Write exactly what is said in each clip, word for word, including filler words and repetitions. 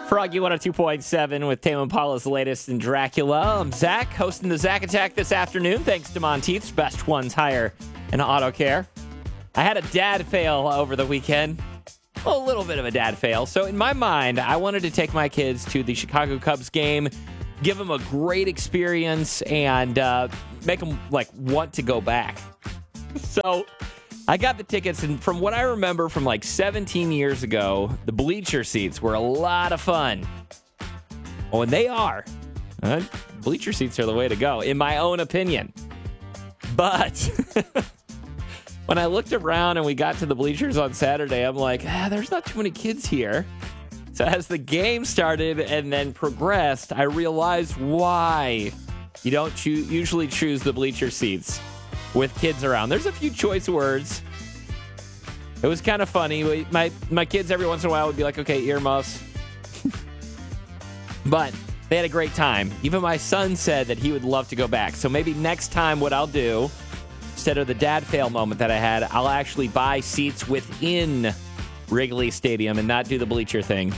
Froggy one oh two point seven with Tame Impala's latest in Dracula. I'm Zach, hosting the Zach Attack this afternoon, thanks to Monteith's Best Ones Hire and Auto Care. I had a dad fail over the weekend. Well, a little bit of a dad fail. So in my mind, I wanted to take my kids to the Chicago Cubs game, give them a great experience, and uh, make them like want to go back. So I got the tickets, and from what I remember from like seventeen years ago, the bleacher seats were a lot of fun. Oh, and they are. Uh, bleacher seats are the way to go, in my own opinion. But when I looked around and we got to the bleachers on Saturday, I'm like, ah, there's not too many kids here. So as the game started and then progressed, I realized why you don't choo- usually choose the bleacher seats with kids around. There's a few choice words. It was kind of funny. My my kids every once in a while would be like, okay, earmuffs. But they had a great time. Even my son said that he would love to go back. So maybe next time what I'll do, instead of the dad fail moment that I had, I'll actually buy seats within Wrigley Stadium and not do the bleacher thing.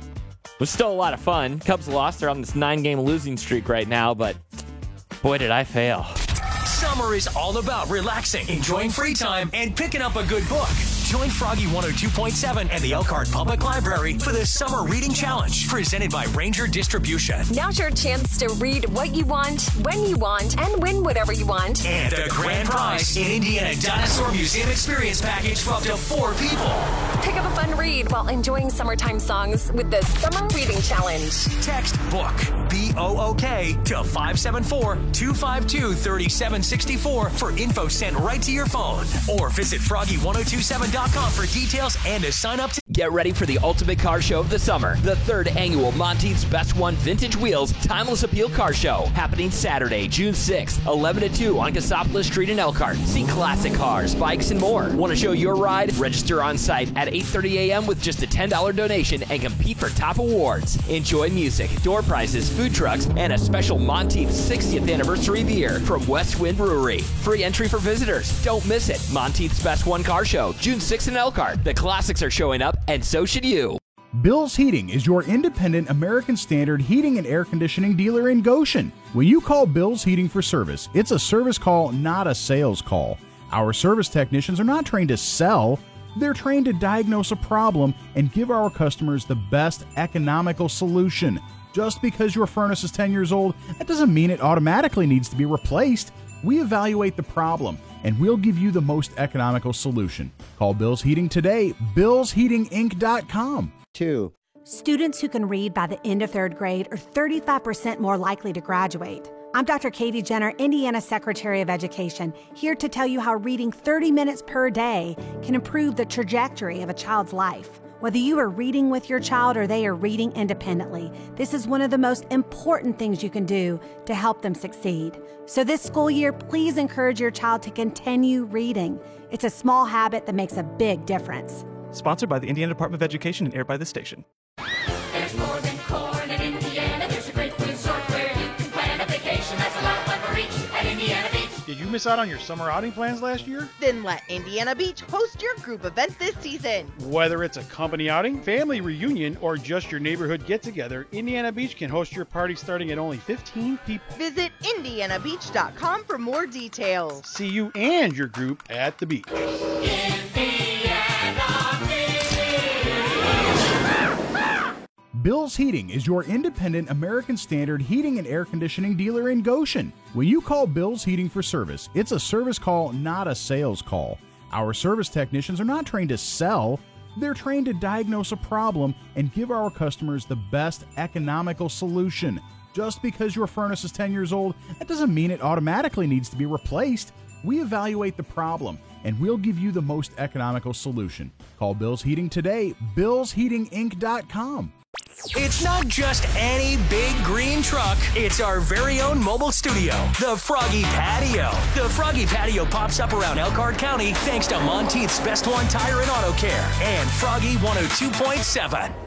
It was still a lot of fun. Cubs lost. They're on this nine-game losing streak right now, but boy, did I fail. Summer is all about relaxing, enjoying free time, and picking up a good book. Join Froggy one oh two point seven and the Elkhart Public Library for the Summer Reading Challenge, presented by Ranger Distribution. Now's your chance to read what you want, when you want, and win whatever you want. And a grand prize, an Indiana Dinosaur Museum Experience Package for up to four people. Pick up a fun read while enjoying summertime songs with the Summer Reading Challenge. Text BOOK, B O O K, to five seven four, two five two, three seven six four for info sent right to your phone. Or visit froggy one oh two seven dot com for details and to sign up. To- Get ready for the ultimate car show of the summer. The third annual Monteith's Best One Vintage Wheels Timeless Appeal Car Show. Happening Saturday, June sixth, eleven to two on Cassopolis Street in Elkhart. See classic cars, bikes, and more. Want to show your ride? Register on site at eight thirty a.m. with just a ten dollars donation and compete for top awards. Enjoy music, door prizes, food trucks, and a special Monteith's sixtieth anniversary beer from West Wind Brewery. Free entry for visitors. Don't miss it. Monteith's Best One Car Show, June sixth in Elkhart. The classics are showing up, and so should you. Bill's Heating is your independent American Standard heating and air conditioning dealer in Goshen. When you call Bill's Heating for service, it's a service call, not a sales call. Our service technicians are not trained to sell. They're trained to diagnose a problem and give our customers the best economical solution. Just because your furnace is ten years old, that doesn't mean it automatically needs to be replaced. We evaluate the problem, and we'll give you the most economical solution. Call Bill's Heating today, bills heating inc dot com. Two. Students who can read by the end of third grade are thirty-five percent more likely to graduate. I'm Doctor Katie Jenner, Indiana Secretary of Education, here to tell you how reading thirty minutes per day can improve the trajectory of a child's life. Whether you are reading with your child or they are reading independently, this is one of the most important things you can do to help them succeed. So this school year, please encourage your child to continue reading. It's a small habit that makes a big difference. Sponsored by the Indiana Department of Education and aired by this station. There's more than corn in Indiana. There's a great resort where you can plan a vacation. That's a lot of fun for each at Indiana Beach. Did you miss out on your summer outing plans last year? Then let Indiana Beach host your group event this season. Whether it's a company outing, family reunion, or just your neighborhood get-together, Indiana Beach can host your party starting at only fifteen people. Visit indiana beach dot com for more details. See you and your group at the beach. Bill's Heating is your independent American Standard heating and air conditioning dealer in Goshen. When you call Bill's Heating for service, it's a service call, not a sales call. Our service technicians are not trained to sell. They're trained to diagnose a problem and give our customers the best economical solution. Just because your furnace is ten years old, that doesn't mean it automatically needs to be replaced. We evaluate the problem, and we'll give you the most economical solution. Call Bill's Heating today, bills heating inc dot com. It's not just any big green truck. It's our very own mobile studio, the Froggy Patio. The Froggy Patio pops up around Elkhart County thanks to Monteith's Best One Tire and Auto Care and Froggy one oh two point seven.